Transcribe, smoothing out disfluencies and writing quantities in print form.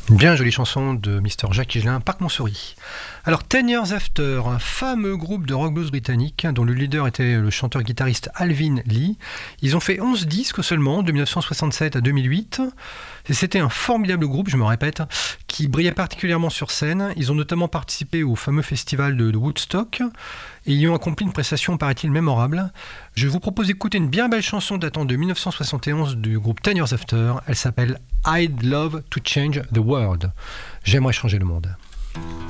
Une bien jolie chanson de Mr. Jacques Higelin, Parc Montsouris. Alors, 10 Years After, un fameux groupe de rock blues britannique dont le leader était le chanteur-guitariste Alvin Lee. Ils ont fait 11 disques seulement, de 1967 à 2008. Et c'était un formidable groupe, je me répète, qui brillait particulièrement sur scène. Ils ont notamment participé au fameux festival de Woodstock et ils ont accompli une prestation, paraît-il, mémorable. Je vous propose d'écouter une bien belle chanson datant de 1971 du groupe 10 Years After. Elle s'appelle I'd Love to Change the World. J'aimerais changer le monde.